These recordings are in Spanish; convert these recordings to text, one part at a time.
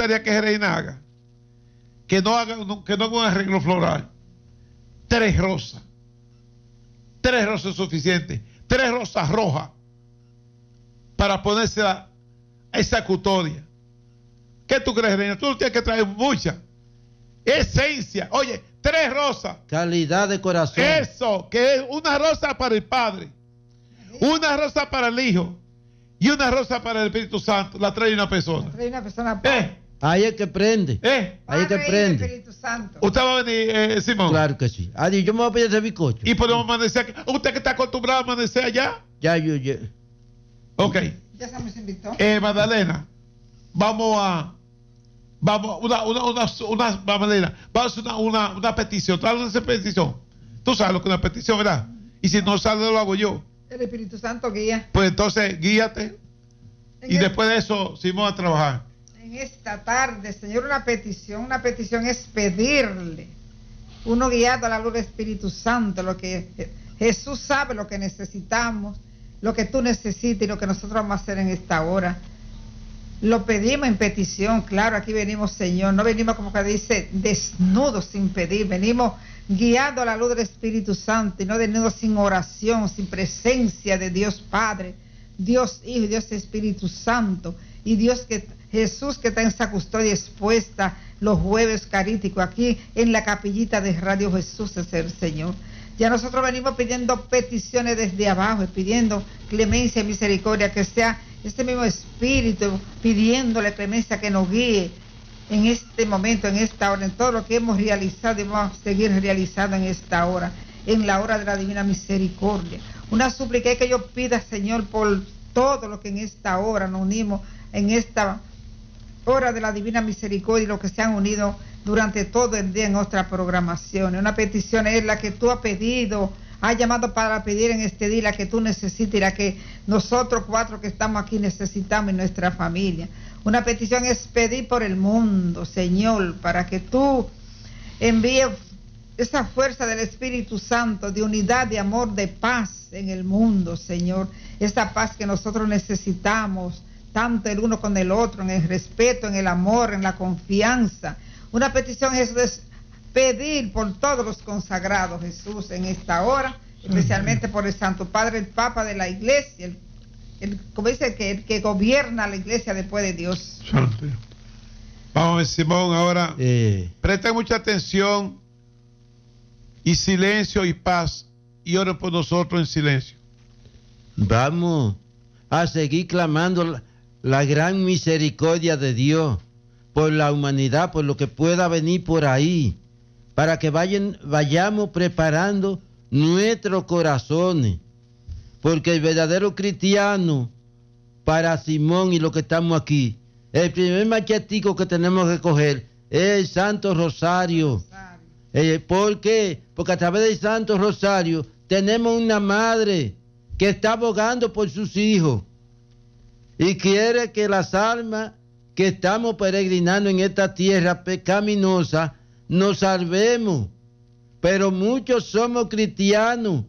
gustaría que Reina haga? Que no haga un arreglo floral. 3 rosas. 3 rosas es suficiente. 3 rosas rojas para ponerse a esa custodia. ¿Qué tú crees, Reina? Tú tienes que traer mucha esencia. Oye, 3 rosas. Calidad de corazón. Eso, que es una rosa para el Padre, una rosa para el Hijo y una rosa para el Espíritu Santo. La trae una persona. La trae una persona. Ahí es que prende. Ahí es que prende. Espíritu Santo. ¿Usted va a venir, Simón? Claro que sí. Adi, yo me voy a pedir ese bizcocho. Y podemos amanecer aquí. ¿Usted que está acostumbrado a amanecer allá? Ya. Ok. Ya se nos invitó. Magdalena, vamos, Magdalena, vamos a hacer una petición. ¿Tú hablas de esa petición? Tú sabes lo que es una petición, ¿verdad? Y si no sale, lo hago yo. El Espíritu Santo guía. Pues entonces, guíate. Y después de eso, sí vamos a trabajar. En esta tarde, Señor, una petición es pedirle, uno guiado a la luz del Espíritu Santo, lo que Jesús sabe lo que necesitamos, lo que tú necesitas y lo que nosotros vamos a hacer en esta hora. Lo pedimos en petición, claro, aquí venimos, Señor, no venimos como que dice desnudos sin pedir, venimos guiados a la luz del Espíritu Santo y no desnudos sin oración, sin presencia de Dios Padre, Dios Hijo y Dios Espíritu Santo, y Jesús que está en esa custodia expuesta los jueves eucarísticos aquí en la capillita de Radio Jesús es el Señor. Ya nosotros venimos pidiendo peticiones desde abajo, pidiendo clemencia y misericordia, que sea este mismo Espíritu pidiéndole clemencia que nos guíe en este momento, en esta hora, en todo lo que hemos realizado y vamos a seguir realizando en esta hora, en la hora de la divina misericordia. Una súplica que yo pida, Señor, por todo lo que en esta hora nos unimos, en esta hora de la divina misericordia y los que se han unido durante todo el día en nuestra programación. Una petición es la que tú has pedido, has llamado para pedir en este día, la que tú necesitas y la que nosotros 4 que estamos aquí necesitamos en nuestra familia. Una petición es pedir por el mundo, Señor, para que tú envíes esa fuerza del Espíritu Santo, de unidad, de amor, de paz en el mundo, Señor. Esa paz que nosotros necesitamos, tanto el uno con el otro, en el respeto, en el amor, en la confianza. Una petición es pedir por todos los consagrados, Jesús, en esta hora, especialmente por el Santo Padre, el Papa de la Iglesia, como dice, el que gobierna la Iglesia después de Dios. Santo. Vamos a ver, Simón, ahora presten mucha atención y silencio y paz, y oren por nosotros en silencio. Vamos a seguir clamando la gran misericordia de Dios por la humanidad, por lo que pueda venir por ahí, para que vayamos preparando nuestros corazones, porque el verdadero cristiano, para Simón y los que estamos aquí, el primer machetico que tenemos que coger es el Santo Rosario. ¿Por qué? Porque a través del Santo Rosario tenemos una madre que está abogando por sus hijos y quiere que las almas que estamos peregrinando en esta tierra pecaminosa nos salvemos. Pero muchos somos cristianos,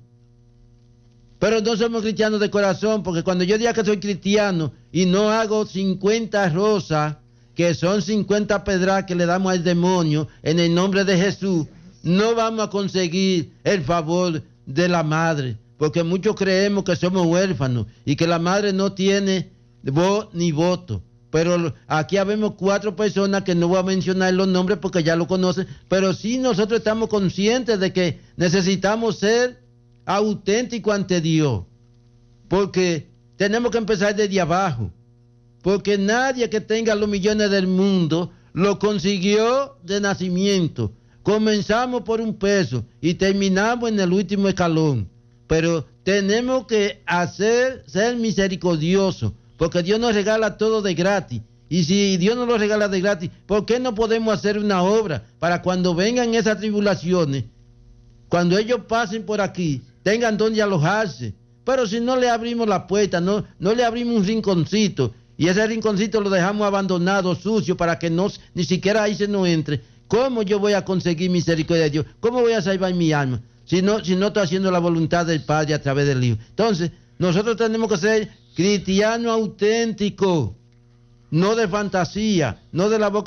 pero no somos cristianos de corazón, porque cuando yo diga que soy cristiano y no hago 50 rosas, que son 50 pedras que le damos al demonio en el nombre de Jesús, no vamos a conseguir el favor de la madre, porque muchos creemos que somos huérfanos y que la madre no tiene voz ni voto. Pero aquí habemos 4 personas que no voy a mencionar los nombres porque ya lo conocen, pero sí nosotros estamos conscientes de que necesitamos ser auténticos ante Dios, porque tenemos que empezar desde abajo, porque nadie que tenga los millones del mundo lo consiguió de nacimiento. Comenzamos por un peso y terminamos en el último escalón, pero tenemos que ser misericordiosos, porque Dios nos regala todo de gratis. Y si Dios nos lo regala de gratis, ¿por qué no podemos hacer una obra para cuando vengan esas tribulaciones, cuando ellos pasen por aquí, tengan donde alojarse? Pero si no le abrimos la puerta, no le abrimos un rinconcito, y ese rinconcito lo dejamos abandonado, sucio, para que ni siquiera ahí se nos entre, ¿cómo yo voy a conseguir misericordia de Dios? ¿Cómo voy a salvar mi alma? Si no estoy haciendo la voluntad del Padre a través del Hijo. Entonces, nosotros tenemos que ser cristianos auténticos, no de fantasía, no de la boca